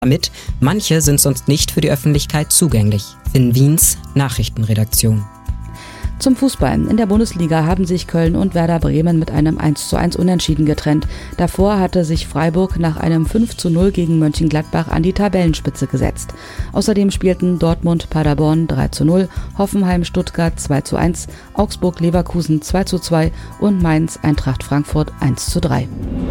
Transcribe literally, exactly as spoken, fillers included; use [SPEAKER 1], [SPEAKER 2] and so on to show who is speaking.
[SPEAKER 1] Damit, manche sind sonst nicht für die Öffentlichkeit zugänglich. Finn Wiens Nachrichtenredaktion.
[SPEAKER 2] Zum Fußball. In der Bundesliga haben sich Köln und Werder Bremen mit einem eins zu eins Unentschieden getrennt. Davor hatte sich Freiburg nach einem fünf zu null gegen Mönchengladbach an die Tabellenspitze gesetzt. Außerdem spielten Dortmund Paderborn drei zu null, Hoffenheim Stuttgart zwei zu eins, Augsburg Leverkusen zwei zu zwei und Mainz Eintracht Frankfurt eins zu drei.